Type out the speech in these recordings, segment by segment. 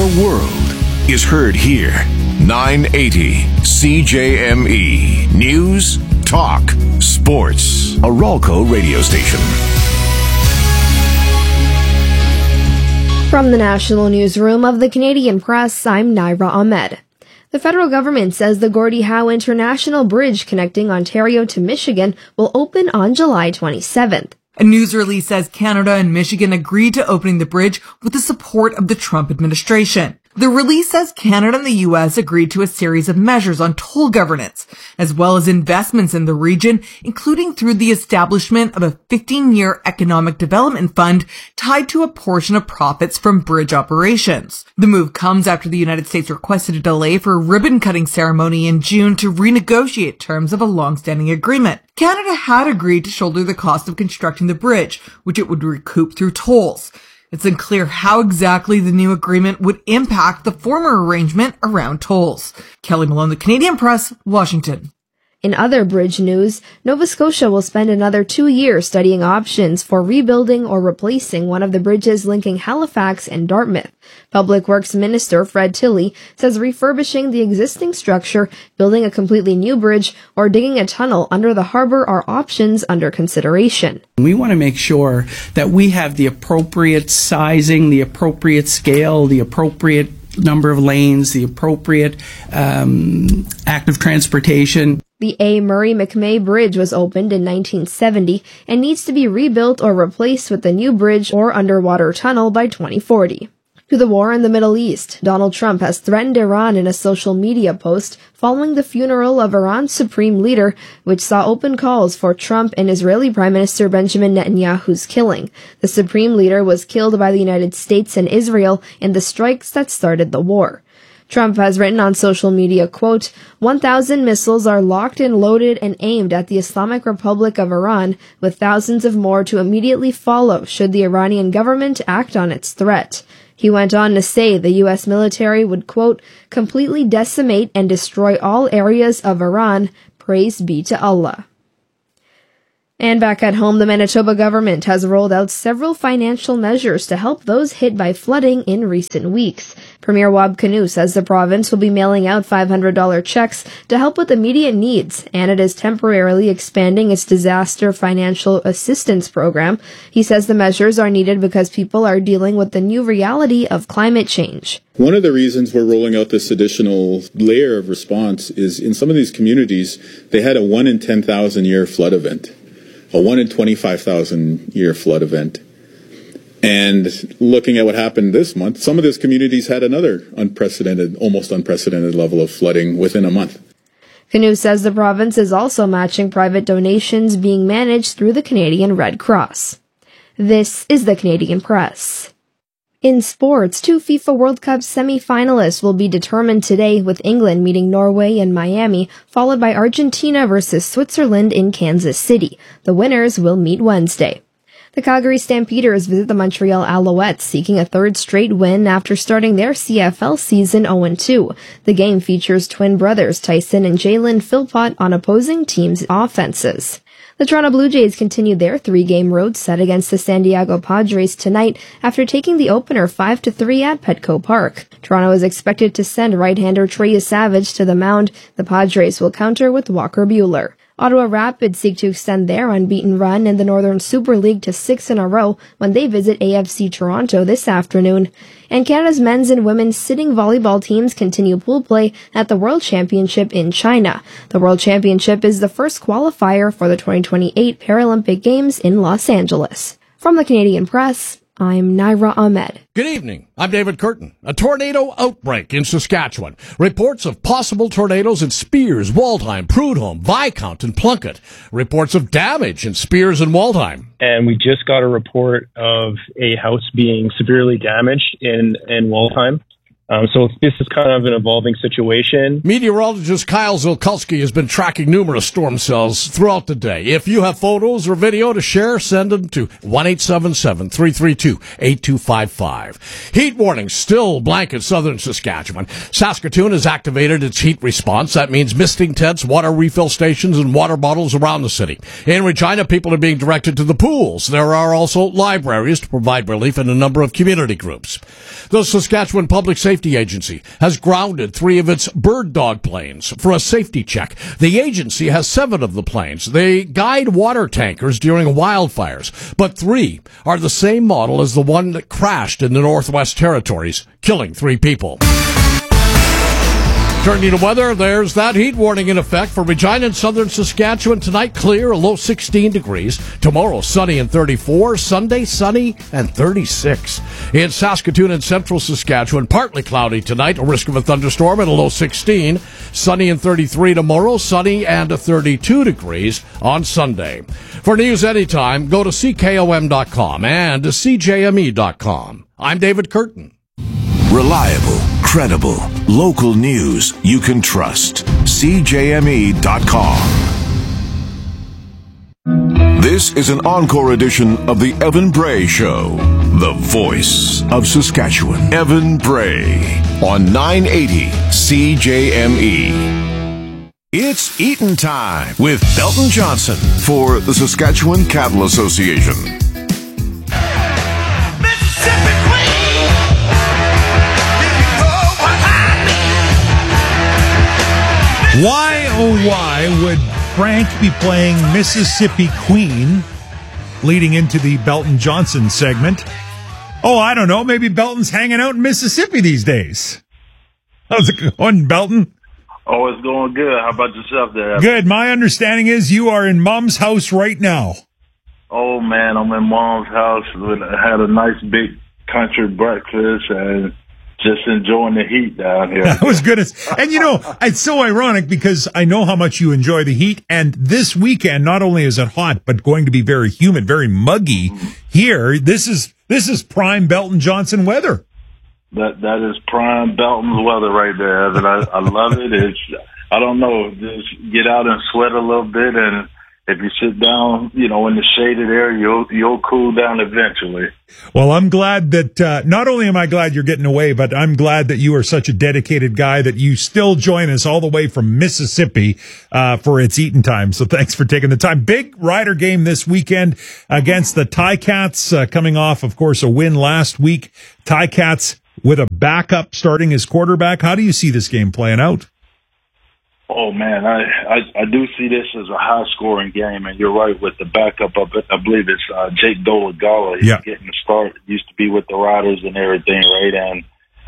world is heard here. 980 CJME News, Talk, Sports. A Ralco radio station. From the National Newsroom of the Canadian Press, I'm Naira Ahmed. The federal government says the Gordie Howe International Bridge connecting Ontario to Michigan will open on July 27th. A news release says Canada and Michigan agreed to opening the bridge with the support of the Trump administration. The release says Canada and the U.S. agreed to a series of measures on toll governance, as well as investments in the region, including through the establishment of a 15-year economic development fund tied to a portion of profits from bridge operations. The move comes after the United States requested a delay for a ribbon-cutting ceremony in June to renegotiate terms of a long-standing agreement. Canada had agreed to shoulder the cost of constructing the bridge, which it would recoup through tolls. It's unclear how exactly the new agreement would impact the former arrangement around tolls. Kelly Malone, The Canadian Press, Washington. In other bridge news, Nova Scotia will spend another 2 years studying options for rebuilding or replacing one of the bridges linking Halifax and Dartmouth. Public Works Minister Fred Tilley says refurbishing the existing structure, building a completely new bridge, or digging a tunnel under the harbour are options under consideration. We want to make sure that we have the appropriate sizing, the appropriate scale, the appropriate number of lanes, the appropriate active transportation. The A. Murray McMay Bridge was opened in 1970 and needs to be rebuilt or replaced with a new bridge or underwater tunnel by 2040. To the war in the Middle East, Donald Trump has threatened Iran in a social media post following the funeral of Iran's supreme leader, which saw open calls for Trump and Israeli Prime Minister Benjamin Netanyahu's killing. The supreme leader was killed by the United States and Israel in the strikes that started the war. Trump has written on social media, quote, 1,000 missiles are locked and loaded and aimed at the Islamic Republic of Iran, with thousands of more to immediately follow should the Iranian government act on its threat. He went on to say the U.S. military would, quote, completely decimate and destroy all areas of Iran. Praise be to Allah. And back at home, the Manitoba government has rolled out several financial measures to help those hit by flooding in recent weeks. Premier Wab Kinew says the province will be mailing out $500 checks to help with immediate needs, and it is temporarily expanding its disaster financial assistance program. He says the measures are needed because people are dealing with the new reality of climate change. One of the reasons we're rolling out this additional layer of response is in some of these communities, they had a 1 in 10,000 year flood event. A 1 in 25,000 year flood event. And looking at what happened this month, some of those communities had another almost unprecedented level of flooding within a month. Kinew says the province is also matching private donations being managed through the Canadian Red Cross. This is the Canadian Press. In sports, 2 FIFA World Cup semi-finalists will be determined today, with England meeting Norway in Miami, followed by Argentina versus Switzerland in Kansas City. The winners will meet Wednesday. The Calgary Stampeders visit the Montreal Alouettes, seeking a third straight win after starting their CFL season 0-2. The game features twin brothers Tyson and Jalen Philpott on opposing teams' offenses. The Toronto Blue Jays continued their 3-game road set against the San Diego Padres tonight after taking the opener 5-3 at Petco Park. Toronto is expected to send right-hander Trey Savage to the mound. The Padres will counter with Walker Buehler. Ottawa Rapids seek to extend their unbeaten run in the Northern Super League to 6 in a row when they visit AFC Toronto this afternoon. And Canada's men's and women's sitting volleyball teams continue pool play at the World Championship in China. The World Championship is the first qualifier for the 2028 Paralympic Games in Los Angeles. From the Canadian Press, I'm Naira Ahmed. Good evening. I'm David Curtin. A tornado outbreak in Saskatchewan. Reports of possible tornadoes in Spears, Waldheim, Prudhomme, Viscount, and Plunkett. Reports of damage in Spears and Waldheim. And we just got a report of a house being severely damaged in Waldheim. So this is kind of an evolving situation. Meteorologist Kyle Zilkulski has been tracking numerous storm cells throughout the day. If you have photos or video to share, send them to 1-877-332-8255. Heat warning still blanket southern Saskatchewan. Saskatoon has activated its heat response. That means misting tents, water refill stations, and water bottles around the city. In Regina, people are being directed to the pools. There are also libraries to provide relief in a number of community groups. The Saskatchewan Public Safety Safety Agency has grounded 3 of its Bird Dog planes for a safety check. The agency has 7 of the planes. They guide water tankers during wildfires, but 3 are the same model as the one that crashed in the Northwest Territories, killing 3 people. Turning to weather, there's that heat warning in effect for Regina and southern Saskatchewan. Tonight, clear, a low 16 degrees. Tomorrow, sunny and 34. Sunday, sunny and 36. In Saskatoon and central Saskatchewan, partly cloudy tonight, a risk of a thunderstorm at a low 16. Sunny and 33 tomorrow, sunny and 32 degrees on Sunday. For news anytime, go to CKOM.com and CJME.com. I'm David Curtin. Reliable, credible, local news you can trust. CJME.com. This is an encore edition of the Evan Bray Show. The voice of Saskatchewan. Evan Bray on 980 CJME. It's eatin' time with Belton Johnson for the Saskatchewan Cattle Association. Why, oh why, would Frank be playing Mississippi Queen leading into the Belton Johnson segment? Oh, I don't know. Maybe Belton's hanging out in Mississippi these days. How's it going, Belton? Oh, it's going good. How about yourself there? Good. My understanding is you are in Mom's house right now. Oh, man, I'm in Mom's house. I had a nice big country breakfast and just enjoying the heat down here. That was good. And, you know, it's so ironic because I know how much you enjoy the heat. And this weekend, not only is it hot, but going to be very humid, very muggy here. This is prime Belton Johnson weather. That is prime Belton's weather right there. And I love it. I don't know, just get out and sweat a little bit. And if you sit down, you know, in the shaded area, you'll cool down eventually. Well, I'm glad that not only am I glad you're getting away, but I'm glad that you are such a dedicated guy that you still join us all the way from Mississippi for It's Eatin' Time. So thanks for taking the time. Big Rider game this weekend against the Ticats, coming off, of course, a win last week. Ticats with a backup starting as quarterback. How do you see this game playing out? Oh, man, I do see this as a high-scoring game, and you're right with the backup of it. I believe it's Jake Dolegala. He's getting the start. Used to be with the Riders and everything, right? And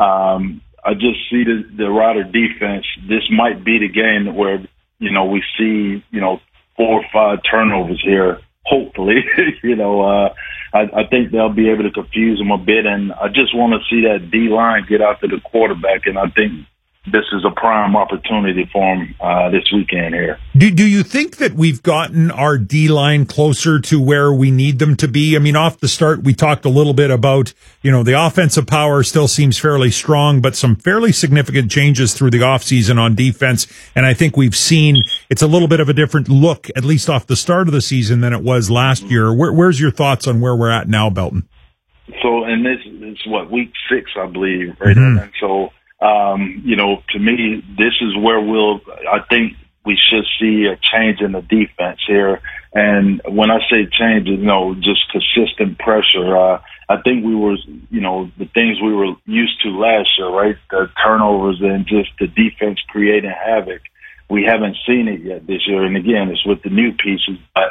I just see the Rider defense. This might be the game where, you know, we see, you know, 4 or 5 turnovers here, hopefully. You know, I think they'll be able to confuse them a bit, and I just want to see that D-line get after the quarterback, and I think this is a prime opportunity for him this weekend here. Do you think that we've gotten our D-line closer to where we need them to be? I mean, off the start, we talked a little bit about, you know, the offensive power still seems fairly strong, but some fairly significant changes through the offseason on defense. And I think we've seen it's a little bit of a different look, at least off the start of the season, than it was last year. Where's your thoughts on where we're at now, Belton? So, and this is week 6, I believe, right? Mm-hmm. And so, you know, to me, this is where I think we should see a change in the defense here. And when I say change, you know, just consistent pressure. I think we were, you know, the things we were used to last year, right? The turnovers and just the defense creating havoc. We haven't seen it yet this year. And again, it's with the new pieces, but,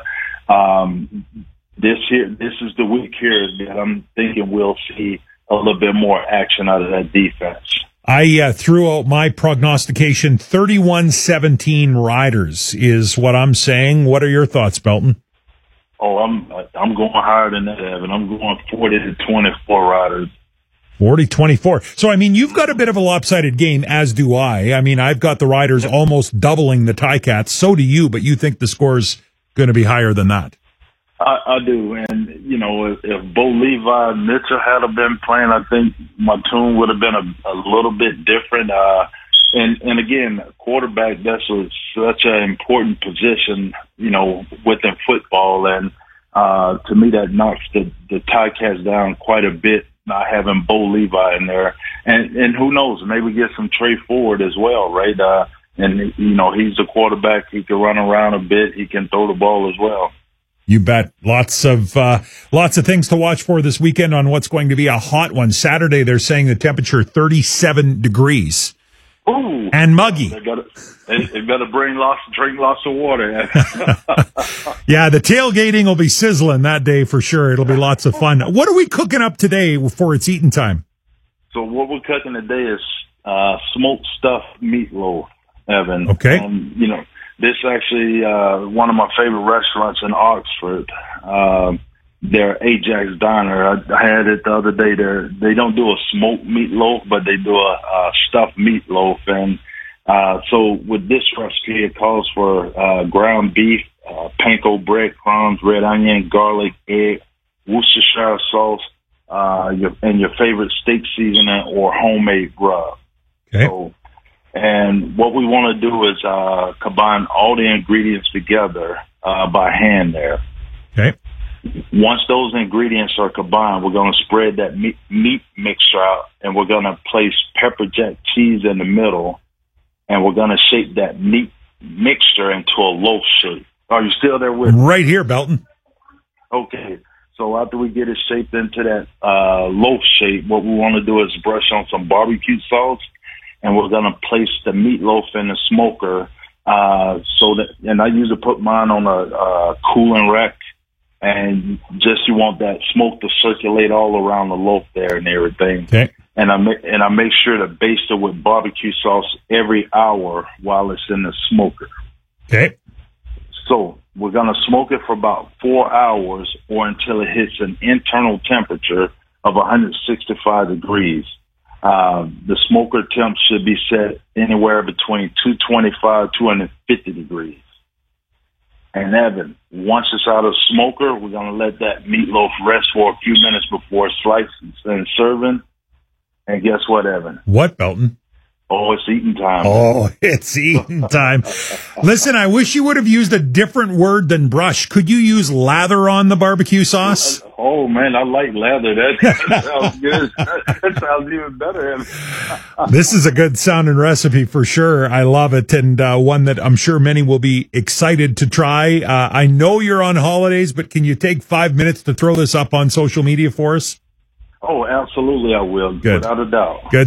this is the week here that I'm thinking we'll see a little bit more action out of that defense. I threw out my prognostication. 31-17 Riders is what I'm saying. What are your thoughts, Belton? Oh, I'm going higher than that, Evan. I'm going 40-24 Riders. 40-24. So, I mean, you've got a bit of a lopsided game, as do I. I mean, I've got the Riders almost doubling the Ticats. So do you, but you think the score's going to be higher than that. I do, and you know, if Bo Levi and Mitchell had been playing, I think my tune would have been a little bit different. And again, quarterback, that's such an important position, you know, within football, and to me that knocks the Ticats down quite a bit, not having Bo Levi in there, and who knows, maybe get some Trey Ford as well, right? And you know, he's the quarterback; he can run around a bit, he can throw the ball as well. You bet. Lots of things to watch for this weekend on what's going to be a hot one. Saturday, they're saying the temperature 37 degrees. Ooh. And muggy. They better drink lots of water. Yeah, the tailgating will be sizzling that day for sure. It'll be lots of fun. What are we cooking up today for it's eating time? So what we're cooking today is smoked stuffed meatloaf, Evan. Okay. This is actually one of my favorite restaurants in Oxford. They're Ajax Diner. I had it the other day. They don't do a smoked meatloaf, but they do a stuffed meatloaf. And so with this recipe, it calls for ground beef, panko breadcrumbs, red onion, garlic, egg, Worcestershire sauce, and your favorite steak seasoning or homemade rub. Okay. So, and what we want to do is combine all the ingredients together by hand there. Okay. Once those ingredients are combined, we're going to spread that meat mixture out, and we're going to place pepper jack cheese in the middle, and we're going to shape that meat mixture into a loaf shape. Are you still there with me? Right here, Belton. Okay. So after we get it shaped into that loaf shape, what we want to do is brush on some barbecue sauce, and we're going to place the meatloaf in the smoker. And I usually put mine on a cooling rack, and just you want that smoke to circulate all around the loaf there and everything. Okay. And I make sure to baste it with barbecue sauce every hour while it's in the smoker. Okay. So we're going to smoke it for about 4 hours or until it hits an internal temperature of 165 degrees. The smoker temp should be set anywhere between 225, 250 degrees. And Evan, once it's out of smoker, we're going to let that meatloaf rest for a few minutes before slicing and serving. And guess what, Evan? What, Belton? Oh, it's eating time. Oh, it's eating time. Listen, I wish you would have used a different word than brush. Could you use lather on the barbecue sauce? Oh, man, I like lather. That sounds good. That sounds even better. This is a good sounding recipe for sure. I love it, and one that I'm sure many will be excited to try. I know you're on holidays, but can you take 5 minutes to throw this up on social media for us? Oh, absolutely I will. Good. Without a doubt. Good.